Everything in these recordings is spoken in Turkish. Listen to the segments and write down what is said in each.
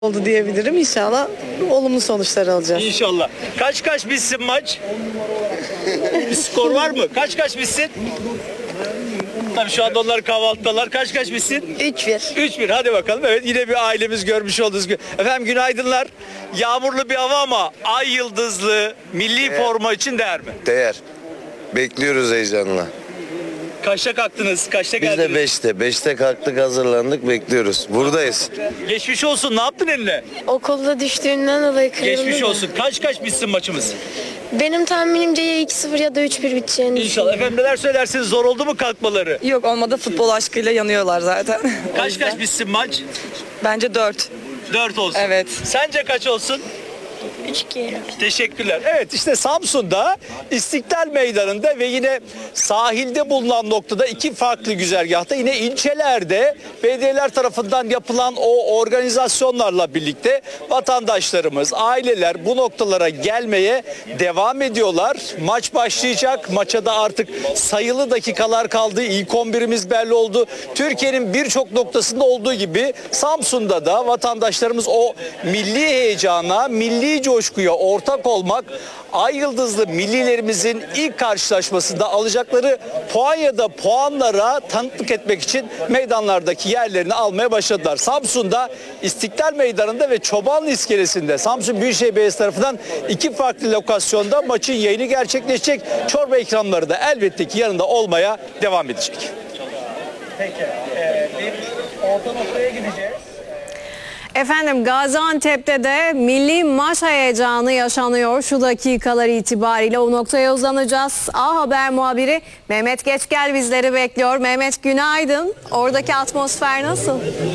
oldu diyebilirim. İnşallah olumlu sonuçlar alacağız. İnşallah. Kaç bitsin maç? Bir skor var mı? Kaç bitsin? Tabii şu anda onlar kahvaltıdalar. Kaç bitsin? 3-1. 3-1 hadi bakalım. Evet yine bir ailemiz görmüş oldunuz. Efendim günaydınlar. Yağmurlu bir hava ama ay yıldızlı milli forma için değer mi? Değer. Bekliyoruz heyecanla. Kaçta kalktınız? Kaçta Biz de geldiniz? 5'te. 5'te kalktık, hazırlandık, bekliyoruz. Buradayız. Geçmiş olsun. Ne yaptın eline? Okulda düştüğünden dolayı kırıldı. Geçmiş da. olsun. Kaç bitsin maçımız? Benim tahminimce ya 2-0 ya da 3-1 biteceğini İnşallah. Efendim neler söylersiniz? Zor oldu mu kalkmaları? Yok olmadı, futbol aşkıyla yanıyorlar zaten. Kaç bitsin maç? Bence 4. 4 olsun. Evet. Sence kaç olsun? 3-2. Teşekkürler. Evet işte Samsun'da İstiklal Meydanı'nda ve yine sahilde bulunan noktada iki farklı güzergahta yine ilçelerde belediyeler tarafından yapılan o organizasyonlarla birlikte vatandaşlarımız, aileler bu noktalara gelmeye devam ediyorlar. Maç başlayacak. Maça da artık sayılı dakikalar kaldı. İlk 11'imiz belli oldu. Türkiye'nin birçok noktasında olduğu gibi Samsun'da da vatandaşlarımız o milli heyecana, milli coşkuya ortak olmak, ay yıldızlı millilerimizin ilk karşılaşmasında alacakları puan ya da puanlara tanıklık etmek için meydanlardaki yerlerini almaya başladılar. Samsun'da İstiklal Meydanı'nda ve Çobanlı İskelesi'nde Samsun Büyükşehir Belediyesi tarafından iki farklı lokasyonda maçın yayını gerçekleşecek. Çorba ikramları da elbette ki yanında olmaya devam edecek. Peki, bir orta noktaya gideceğiz. Efendim Gaziantep'te de milli maç heyecanı yaşanıyor. Şu dakikalar itibariyle o noktaya uzanacağız. A Haber muhabiri Mehmet Geçgel bizleri bekliyor. Mehmet günaydın. Oradaki atmosfer nasıl?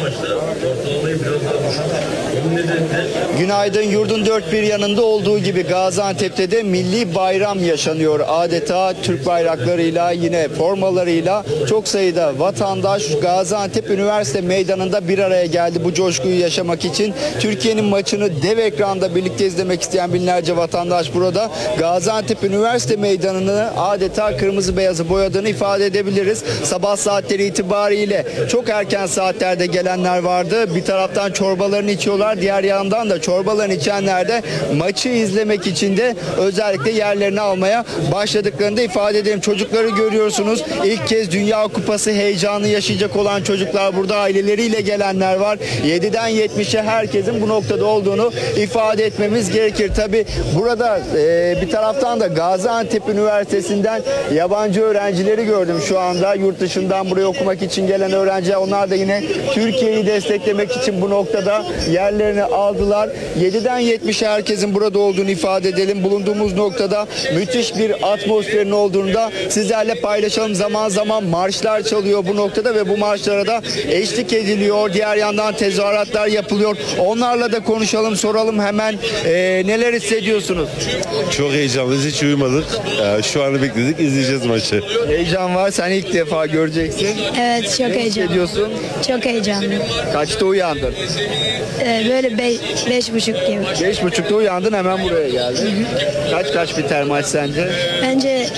Günaydın. Yurdun dört bir yanında olduğu gibi Gaziantep'te de milli bayram yaşanıyor. Adeta Türk bayraklarıyla, yine formalarıyla çok sayıda vatandaş Gaziantep Üniversite Meydanı'nda bir araya geldi bu coşkuyu yaşamak için. Türkiye'nin maçını dev ekranda birlikte izlemek isteyen binlerce vatandaş burada. Gaziantep Üniversite Meydanı'nı adeta kırmızı beyazı boyadığını ifade edebiliriz. Sabah saatleri itibariyle çok erken saatlerde gelenler vardı. Bir taraftan çorbalarını içiyorlar. Diğer yandan da çorbalarını içenler de maçı izlemek için de özellikle yerlerini almaya başladıklarını da ifade edelim. Çocukları görüyorsunuz. İlk kez Dünya Kupası heyecanı yaşayacak olan çocuklar burada, aileleriyle gelenler var. 7'den 70'e herkesin bu noktada olduğunu ifade etmemiz gerekir. Tabi burada bir taraftan da Gaziantep Üniversitesi'nden yabancı öğrencileri gördüm şu anda. Yurt dışından buraya okumak için gelen öğrenciler, onlar da yine Türkiye'yi desteklemek için bu noktada yerlerini aldılar. 7'den 70'e herkesin burada olduğunu ifade edelim. Bulunduğumuz noktada müthiş bir atmosferin olduğunu da sizlerle paylaşalım. Zaman zaman marşlar çalıyor bu noktada ve bu marşlara da eşlik ediliyor. Diğer yandan tezahüratlar yapılıyor. Onlarla da konuşalım, soralım hemen. Neler hissediyorsunuz? Çok heyecanlıyız, hiç uyumadık. Şu anı bekledik, izleyeceğiz maçı. Heyecan var. Sen ilk defa göreceksin. Evet, çok Ne heyecanlı. hissediyorsun? Çok heyecanlı. Kaçta uyandın? Böyle 5.30 gibi. 5.30'da uyandın, hemen buraya geldin. Kaç biter maç sence? Bence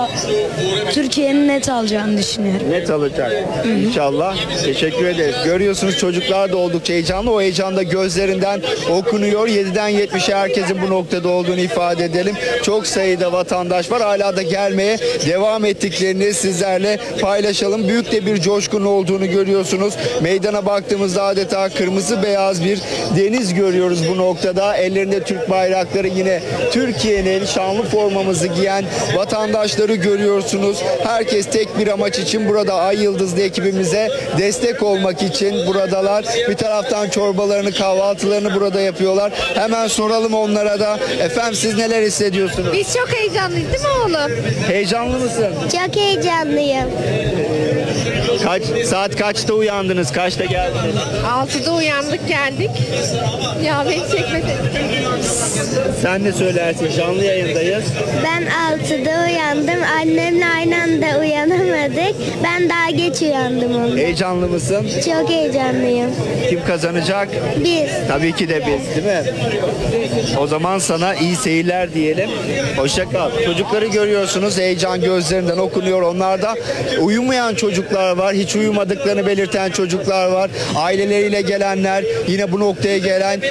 Türkiye'nin net alacağını düşünüyorum. Net alacak. İnşallah. Teşekkür ederiz. Görüyorsunuz çocuklar da oldukça heyecanlı. O heyecan da gözlerinden okunuyor. 7'den 70'e herkesin bu noktada olduğunu ifade edelim. Çok sayıda vatandaş var. Hala da gelmeye devam ettiklerini sizlerle paylaşalım. Büyük de bir coşkun olduğunu görüyorsunuz. Meydana baktığımızda adeta kırmızı beyaz bir deniz görüyoruz bu noktada. Ellerinde Türk bayrakları, yine Türkiye'nin şanlı formamızı giyen vatandaşları görüyorsunuz. Herkes tek bir amaç için burada, Ay Yıldızlı ekibimize destek olmak için buradalar. Bir taraftan çorbalarını, kahvaltılarını burada yapıyorlar. Hemen soralım onlara da. Efendim siz neler hissediyorsunuz? Biz çok heyecanlıyız değil mi oğlum? Heyecanlı mısın? Çok heyecanlıyım. Saat kaçta uyandınız? Kaçta geldiniz? 6'da uyandık geldik. Ya beni çekmedi. Sen ne söylersin? Canlı yayındayız. Ben 6'da uyandım. Annemle aynı anda uyanamadık. Ben daha geç uyandım ondan. Heyecanlı mısın? Çok heyecanlıyım. Kim kazanacak? Biz. Tabii ki de biz, değil mi? O zaman sana iyi seyirler diyelim. Hoşça kal. Çocukları görüyorsunuz. Heyecan gözlerinden okunuyor. Onlar da uyumayan çocuk çocuklar var. Hiç uyumadıklarını belirten çocuklar var. Aileleriyle gelenler, yine bu noktaya gelen